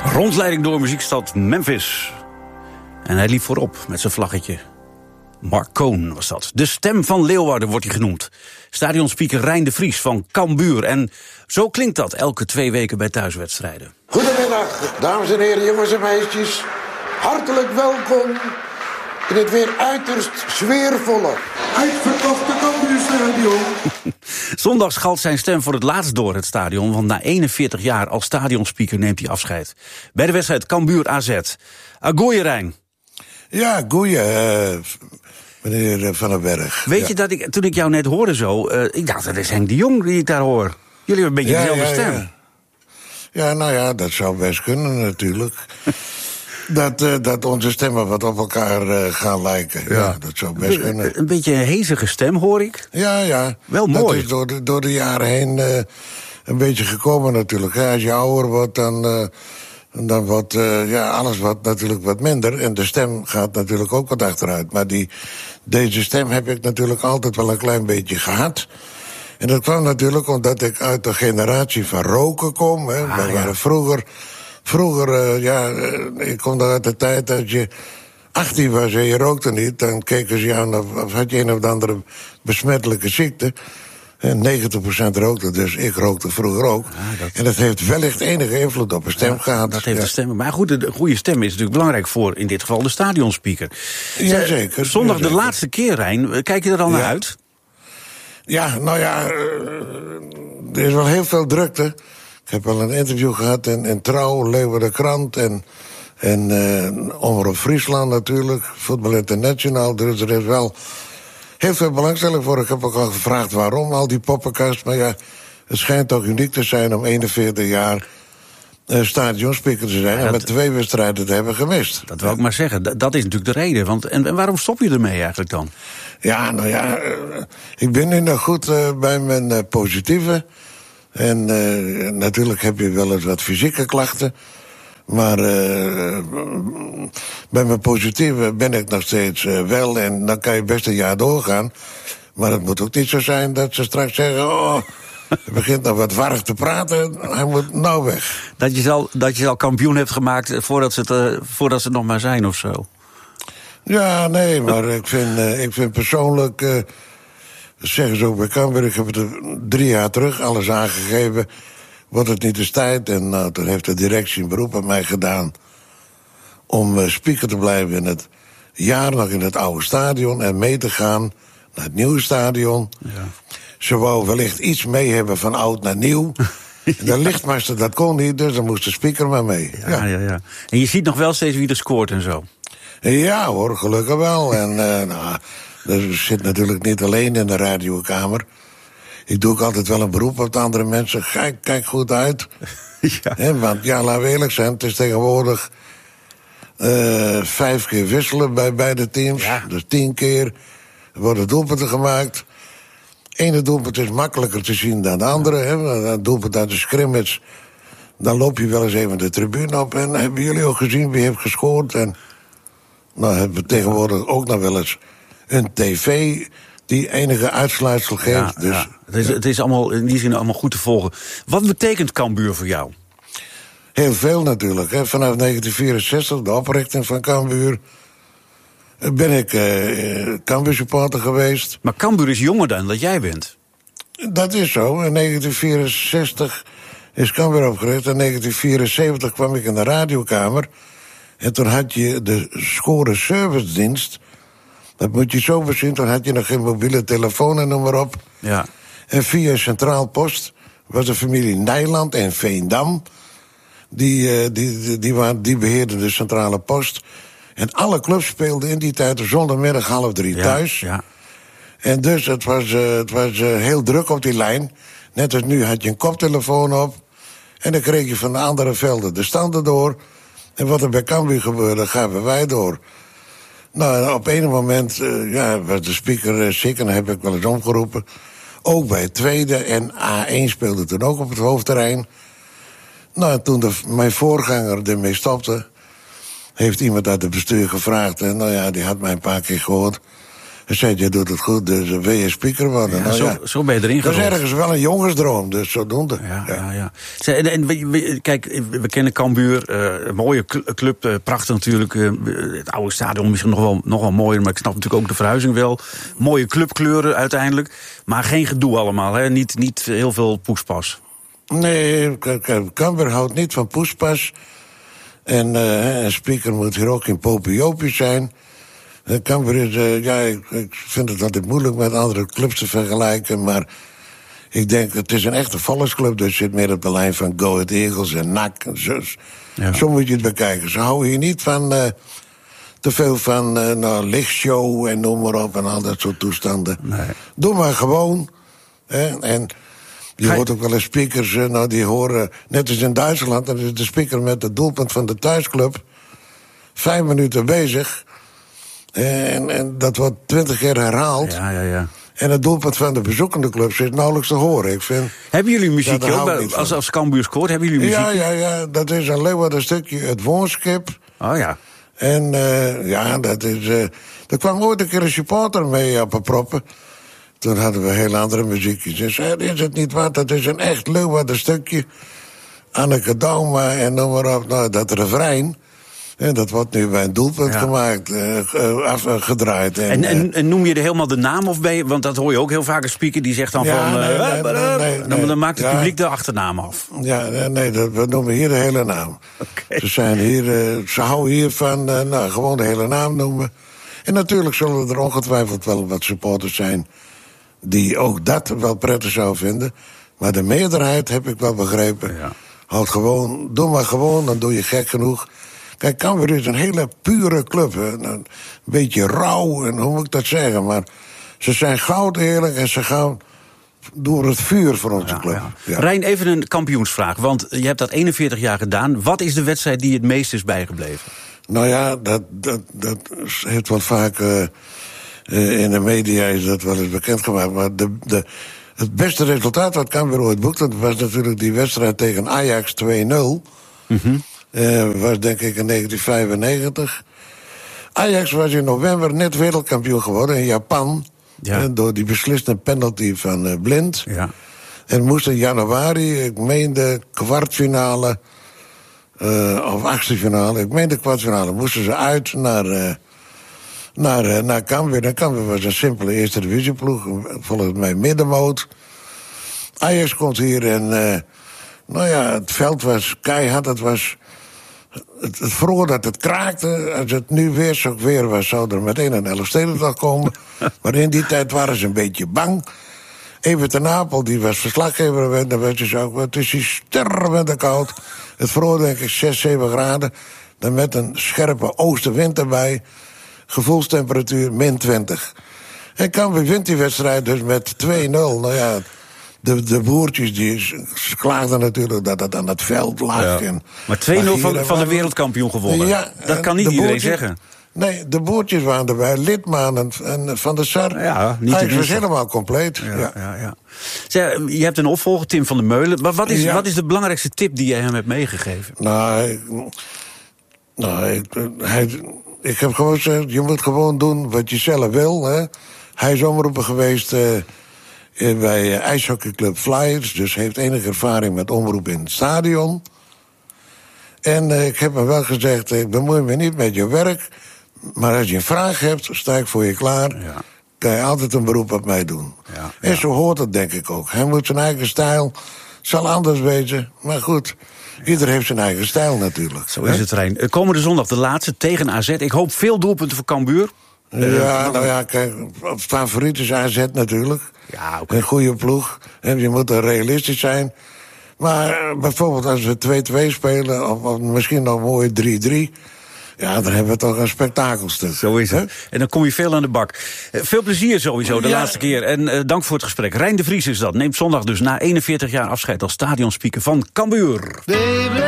Rondleiding door muziekstad Memphis. En hij liep voorop met zijn vlaggetje. Mark Cohn was dat. De stem van Leeuwarden wordt hij genoemd. Stadionspeaker Rijn de Vries van Cambuur. En zo klinkt dat elke 2 weken bij thuiswedstrijden. Goedemiddag, dames en heren, jongens en meisjes. Hartelijk welkom in het weer uiterst sfeervolle, uitverkochte Cambuurstadion. Zondag schalt zijn stem voor het laatst door het stadion, want na 41 jaar als stadionspeaker neemt hij afscheid. Bij de wedstrijd Cambuur AZ. Agoeie, Rijn. Ja, goeie, meneer Van den Berg. Weet je dat toen ik jou net hoorde zo, ik dacht dat is Henk de Jong die ik daar hoor. Jullie hebben een beetje dezelfde stem. Ja, nou ja, dat zou best kunnen natuurlijk. Dat onze stemmen wat op elkaar gaan lijken. Ja, dat zou best kunnen. Een beetje een hezige stem, hoor ik. Ja. Wel mooi. Dat is door de jaren heen een beetje gekomen natuurlijk. Als je ouder wordt, dan wordt alles wat natuurlijk wat minder. En de stem gaat natuurlijk ook wat achteruit. Maar deze stem heb ik natuurlijk altijd wel een klein beetje gehad. En dat kwam natuurlijk omdat ik uit de generatie van roken kom. Hè. We waren vroeger, ik kom uit de tijd dat je 18 was en je rookte niet. Dan keken ze jou of had je een of andere besmettelijke ziekte. En 90% rookte, dus ik rookte vroeger ook. En dat heeft wellicht enige invloed op een stem gehad. Dat heeft de stem. Maar goed, de goede stem is natuurlijk belangrijk voor, in dit geval, de stadionspeaker. Jazeker. Zondag de laatste keer, Rijn. Kijk je er al naar uit? Ja, nou ja, er is wel heel veel drukte. Ik heb wel een interview gehad in Trouw, Leeuwarden Krant en Omroep Friesland natuurlijk, Voetbal International. Dus er is wel heel veel belangstelling voor. Ik heb ook al gevraagd waarom, al die poppenkast. Maar ja, het schijnt toch uniek te zijn om 41 jaar stadionspeaker te zijn en met 2 wedstrijden te hebben gemist. Dat wil ik maar zeggen. Dat is natuurlijk de reden. En waarom stop je ermee eigenlijk dan? Ja, nou ja, ik ben nu nog goed bij mijn positieve. En natuurlijk heb je wel eens wat fysieke klachten. Maar bij mijn positieve ben ik nog steeds wel. En dan kan je best een jaar doorgaan. Maar het moet ook niet zo zijn dat ze straks zeggen... oh, hij begint nog wat warrig te praten, hij moet nou weg. Dat je al kampioen hebt gemaakt voordat ze het nog maar zijn of zo. Ja, nee, maar ik vind persoonlijk... zeggen ze ook bij Cambuur, ik heb het 3 jaar terug alles aangegeven. Wordt het niet eens tijd? En toen heeft de directie een beroep op mij gedaan... om speaker te blijven in het jaar nog in het oude stadion... en mee te gaan naar het nieuwe stadion. Ja. Ze wou wellicht iets mee hebben van oud naar nieuw. Ja. De lichtmaster, dat kon niet, dus dan moest de speaker maar mee. Ja. En je ziet nog wel steeds wie er scoort en zo. Ja hoor, gelukkig wel. En dat zit natuurlijk niet alleen in de radiokamer. Ik doe ook altijd wel een beroep op de andere mensen. Kijk goed uit. Ja. Want ja, laten we eerlijk zijn, het is tegenwoordig 5 keer wisselen bij beide teams. Ja. Dus 10 keer worden doelpunten gemaakt. Ene doelpunt is makkelijker te zien dan de andere. Ja. Een doelpunt uit de scrimmage. Dan loop je wel eens even de tribune op. En hebben jullie ook gezien wie heeft gescoord? En nou hebben we tegenwoordig ook nog wel eens een tv die enige uitsluitsel geeft. Ja, dus, Het is allemaal in die zin allemaal goed te volgen. Wat betekent Cambuur voor jou? Heel veel natuurlijk. Hè. Vanaf 1964, de oprichting van Cambuur, ben ik Cambuur-supporter geweest. Maar Cambuur is jonger dan dat jij bent. Dat is zo. In 1964 is Cambuur opgericht. In 1974 kwam ik in de radiokamer. En toen had je de Score Servicedienst. Dat moet je zo bezien. Toen had je nog geen mobiele telefoon en noem maar op. Ja. En via Centraal Post was de familie Nijland en Veendam. Die beheerden de Centrale Post. En alle clubs speelden in die tijd zondagmiddag 2:30 thuis. Ja. En dus het was heel druk op die lijn. Net als nu had je een koptelefoon op. En dan kreeg je van de andere velden de standen door. En wat er bij Cambuur gebeurde, gaven wij door. Nou, op een moment was de speaker ziek en dan heb ik wel eens omgeroepen. Ook bij het tweede en A1 speelde toen ook op het hoofdterrein. Nou, toen mijn voorganger ermee stopte, heeft iemand uit het bestuur gevraagd. En nou ja, die had mij een paar keer gehoord. Hij zei, je doet het goed, dus wil je speaker worden? Ja, zo ben je erin gerold. Dat is ergens wel een jongensdroom, dus zodoende. Ja. Kijk, we kennen Cambuur, mooie club, prachtig natuurlijk. Het oude stadion misschien nog wel mooier, maar ik snap natuurlijk ook de verhuizing wel. Mooie clubkleuren uiteindelijk, maar geen gedoe allemaal, hè? Niet heel veel poespas. Nee, Cambuur houdt niet van poespas. En een speaker moet hier ook in popiopie zijn. Cambuur is, ik vind het altijd moeilijk met andere clubs te vergelijken, maar ik denk, het is een echte volksclub, dus zit meer op de lijn van Go Ahead Eagles en NAC. Zo moet je het bekijken. Ze houden hier niet van te veel van lichtshow en noem maar op en al dat soort toestanden. Nee. Doe maar gewoon. En je hoort ook wel eens speakers, die horen, net als in Duitsland, dan is de speaker met het doelpunt van de thuisclub 5 minuten bezig. En dat wordt 20 keer herhaald. Ja. En het doelpunt van de bezoekende clubs is nauwelijks te horen. Ik vind, hebben jullie muziek ook? Als Cambuur scoort, hebben jullie muziek? Ja, dat is een Leeuwarden stukje, het woonskip. Oh ja. En dat is... er kwam ooit een keer een supporter mee op een proppen. Toen hadden we heel andere muziekjes. Dus is het niet wat, dat is een echt Leeuwarden stukje. Anneke Dauma en noem maar op. Nou, dat refrein... En dat wordt nu bij een doelpunt gemaakt, afgedraaid. En noem je er helemaal de naam of ben je... Want dat hoor je ook heel vaak, een speaker die zegt dan dan maakt het publiek de achternaam af. Ja, we noemen hier de hele naam. Okay. Ze houden hier van gewoon de hele naam noemen. En natuurlijk zullen er ongetwijfeld wel wat supporters zijn die ook dat wel prettig zou vinden. Maar de meerderheid, heb ik wel begrepen, houdt gewoon, doe maar gewoon, dan doe je gek genoeg. Kijk, Cambuur is een hele pure club. Hè. Een beetje rauw, en hoe moet ik dat zeggen? Maar ze zijn goud eerlijk en ze gaan door het vuur voor onze club. Ja. Rijn, even een kampioensvraag. Want je hebt dat 41 jaar gedaan. Wat is de wedstrijd die het meest is bijgebleven? Nou ja, dat heeft wel vaak... in de media is dat wel eens bekendgemaakt. Maar het beste resultaat wat Cambuur ooit boekte... was natuurlijk die wedstrijd tegen Ajax 2-0... was denk ik in 1995. Ajax was in november net wereldkampioen geworden in Japan. Ja. Door die beslissende penalty van Blind. Ja. En moest in januari, ik meen de kwartfinale... of achtste finale, ik meen de kwartfinale... moesten ze uit naar Cambuur. En Cambuur was een simpele eerste divisieploeg. Volgens mij middenmoot. Ajax komt hier en... het veld was keihard, het was... Het vroor dat het kraakte. Als het nu weer zo weer was, zou er meteen een Elfstedendag komen. Maar in die tijd waren ze een beetje bang. Evert ten Apel, die was verslaggever. En dan werd ze zo, het is hier stervende koud. Het vroor denk ik 6, 7 graden. Dan met een scherpe oostenwind erbij. Gevoelstemperatuur min 20. En Cambuur wint die wedstrijd dus met 2-0. Nou ja... De boertjes die klaagden natuurlijk dat het aan het veld lag. Ja. Maar 2-0 van de wereldkampioen gewonnen. Ja, dat kan niet iedereen zeggen. Nee, de boertjes waren erbij. Lidman en Van der Sar. Ja, hij was helemaal compleet. Ja. Zeg, je hebt een opvolger, Tim van der Meulen. Maar wat is de belangrijkste tip die jij hem hebt meegegeven? Ik heb gewoon gezegd, je moet gewoon doen wat je zelf wil. Hè. Hij is omroeper geweest... bij ijshockeyclub Flyers, dus heeft enige ervaring met omroep in het stadion. En ik heb hem wel gezegd, ik bemoei me niet met je werk... maar als je een vraag hebt, sta ik voor je klaar... Ja. Kan je altijd een beroep op mij doen. Ja. En zo hoort het denk ik ook. Hij moet zijn eigen stijl, zal anders wezen, maar goed... Ieder heeft zijn eigen stijl natuurlijk. Zo is het, Rijn. Komende zondag de laatste tegen AZ. Ik hoop veel doelpunten voor Cambuur. Kijk, favoriet is AZ natuurlijk. Ja, okay. Een goede ploeg. En je moet er realistisch zijn. Maar bijvoorbeeld als we 2-2 spelen... of misschien nog mooi 3-3... ja, dan hebben we toch een spektakelstuk. Zo is het. En dan kom je veel aan de bak. Veel plezier sowieso, de laatste keer. En dank voor het gesprek. Rijn de Vries is dat. Neemt zondag dus na 41 jaar afscheid als stadionspeaker van Cambuur.